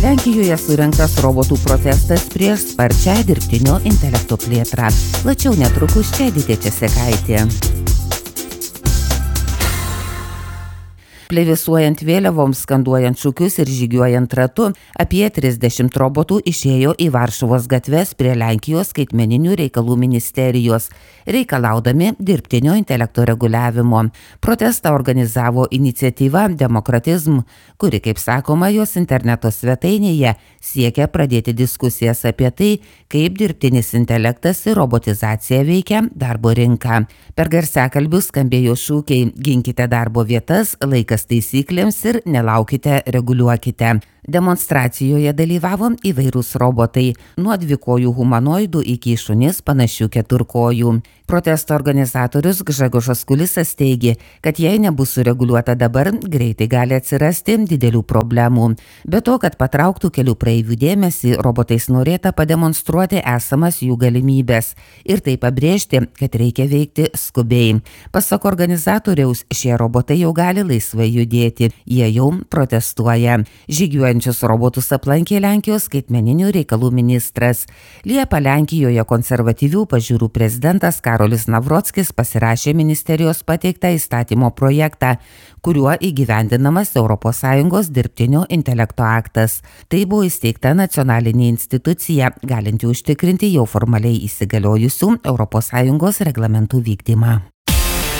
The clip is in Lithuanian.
Lenkijoje surengtas robotų protestas prieš sparčią dirbtinio intelekto plėtrą. Plačiau netrukus čia Edita Česekaitė. Plevisuojant vėliavoms, skanduojant šūkius ir žygiuojant ratu, apie 30 robotų išėjo į Varšuvos gatves prie Lenkijos skaitmeninių reikalų ministerijos, reikalaudami dirbtinio intelekto reguliavimo. Protestą organizavo iniciatyva Demokratizm, kuri, kaip sakoma, jos interneto svetainėje siekia pradėti diskusijas apie tai, kaip dirbtinis intelektas ir robotizacija veikia darbo rinką. Per garsiakalbius skambėjo šūkiai "Ginkite darbo vietas", "Laikas taisyklėms" ir "Nelaukite, reguliuokite". Demonstracijoje dalyvavo įvairūs robotai, nuo dvikojų humanoidų iki šunis panašių keturkojų. Protesto organizatorius Gžegožas Kulisas teigė, kad jei nebus sureguliuota dabar, greitai gali atsirasti didelių problemų. Be to, kad patrauktų kelių praeivių dėmesį, robotais norėta pademonstruoti esamas jų galimybės ir tai pabrėžti, kad reikia veikti skubiai. Pasak organizatoriaus, šie robotai jau gali laisvai judėti, jie jau protestuoja. Žygiuojančius robotus aplankė Lenkijos skaitmeninių reikalų ministras. Liepą Lenkijoje konservatyvių pažiūrų prezidentas Karolis Navrockis pasirašė ministerijos pateiktą įstatymo projektą, kuriuo įgyvendinamas ES dirbtinio intelekto aktas. Tai buvo įsteigta nacionalinė institucija, galinti užtikrinti jau formaliai įsigaliojusių ES reglamentų vykdymą.